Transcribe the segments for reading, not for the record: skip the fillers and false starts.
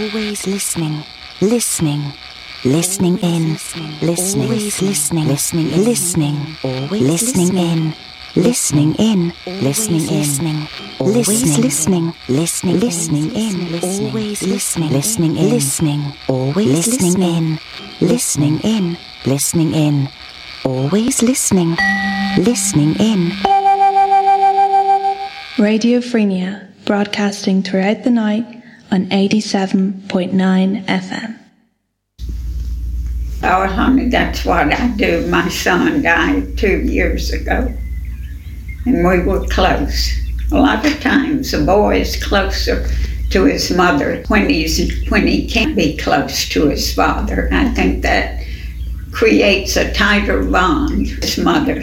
always listening, listening, listening in, listening, always listening, listening, listening, always listening in, listening in, listening in, always listening, listening, listening in, always listening, listening in, listening, always listening in, listening in, listening in, always listening, listening in. Radio Frenia, broadcasting throughout the night on 87.9 FM. Oh, honey, that's what I do. My son died 2 years ago, and we were close. A lot of times a boy is closer to his mother when he can't be close to his father. I think that creates a tighter bond with his mother.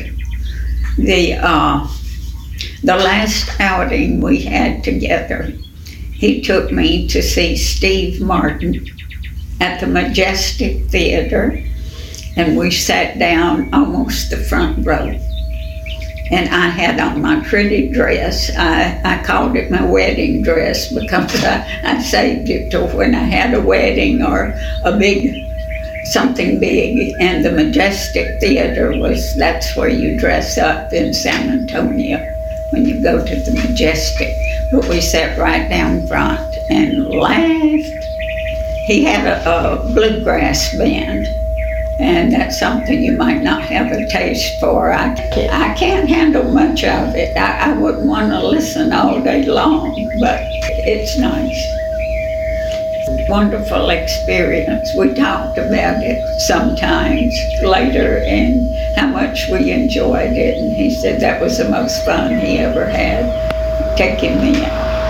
The last outing we had together, he took me to see Steve Martin at the Majestic Theater, and we sat down almost the front row. And I had on my pretty dress. I called it my wedding dress because I saved it to when I had a wedding or something big. And the Majestic Theater that's where you dress up in San Antonio when you go to the Majestic. But we sat right down front and laughed. He had a bluegrass band, and that's something you might not have a taste for. I can't handle much of it. I wouldn't want to listen all day long, but it's nice. Wonderful experience. We talked about it sometimes later and how much we enjoyed it, and he said that was the most fun he ever had, taking me out.